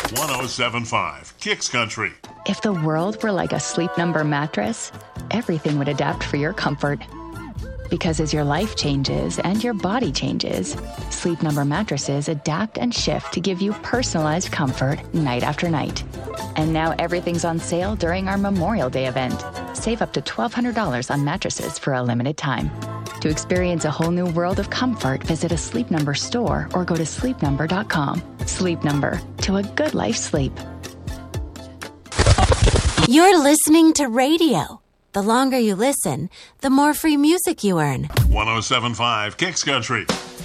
1075 Kicks Country. If the world were like a Sleep Number mattress, everything would adapt for your comfort. Because as your life changes and your body changes, Sleep Number mattresses adapt and shift to give you personalized comfort night after night. And now everything's on sale during our Memorial Day event. Save up to $1,200 on mattresses for a limited time. To experience a whole new world of comfort, visit a Sleep Number store or go to sleepnumber.com. Sleep Number, to a good life sleep. You're listening to radio. The longer you listen, the more free music you earn. 1075 Kicks Country.